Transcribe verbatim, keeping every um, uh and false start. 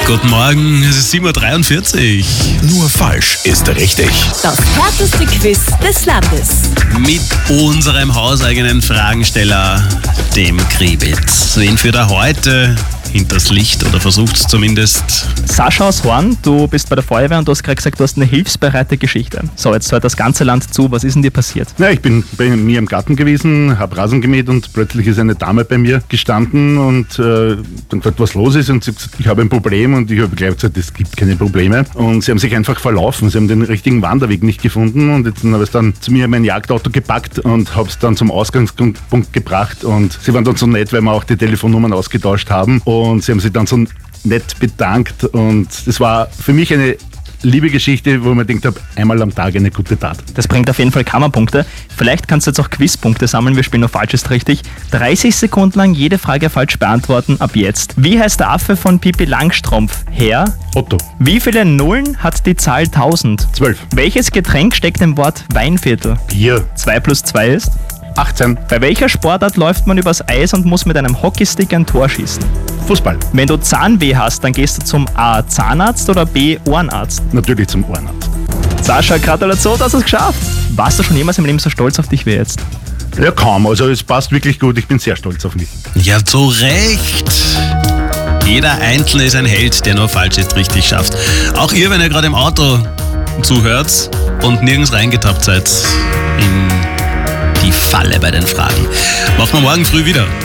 Guten Morgen, es ist sieben Uhr dreiundvierzig. Nur falsch ist richtig. Das härteste Quiz des Landes. Mit unserem hauseigenen Fragensteller, dem Kribitz. Wen führt er heute hinters Licht oder versucht es zumindest? Sascha aus Horn, du bist bei der Feuerwehr und du hast gerade gesagt, du hast eine hilfsbereite Geschichte. So, jetzt hört das ganze Land zu. Was ist denn dir passiert? Ja, ich bin bei mir im Garten gewesen, habe Rasen gemäht und plötzlich ist eine Dame bei mir gestanden und äh, dann gefragt, was los ist, und sie hat gesagt, ich habe ein Problem, und ich habe gleich gesagt, es gibt keine Probleme, und sie haben sich einfach verlaufen, sie haben den richtigen Wanderweg nicht gefunden, und jetzt habe ich dann zu mir mein Jagdauto gepackt und habe es dann zum Ausgangspunkt gebracht, und sie waren dann so nett, weil wir auch die Telefonnummern ausgetauscht haben, und sie haben sich dann so nett bedankt, und es war für mich eine liebe Geschichte, wo ich mir gedacht habe, einmal am Tag eine gute Tat. Das bringt auf jeden Fall Kammerpunkte. Vielleicht kannst du jetzt auch Quizpunkte sammeln. Wir spielen nur falsch ist richtig. dreißig Sekunden lang jede Frage falsch beantworten ab jetzt. Wie heißt der Affe von Pippi Langstrumpf? Herr? Otto. Wie viele Nullen hat die Zahl tausend? zwölf. Welches Getränk steckt im Wort Weinviertel? Bier. zwei plus zwei ist? achtzehn. Bei welcher Sportart läuft man übers Eis und muss mit einem Hockeystick ein Tor schießen? Fußball. Wenn du Zahnweh hast, dann gehst du zum A. Zahnarzt oder B. Ohrenarzt. Natürlich zum Ohrenarzt. Sascha, Gratulation, dass du es geschafft. Warst du schon jemals im Leben so stolz auf dich wie jetzt? Ja, kaum. Also es passt wirklich gut. Ich bin sehr stolz auf mich. Ja, zu Recht. Jeder Einzelne ist ein Held, der nur falsch ist richtig schafft. Auch ihr, wenn ihr gerade im Auto zuhört und nirgends reingetappt seid in die Falle bei den Fragen. Machen wir morgen früh wieder.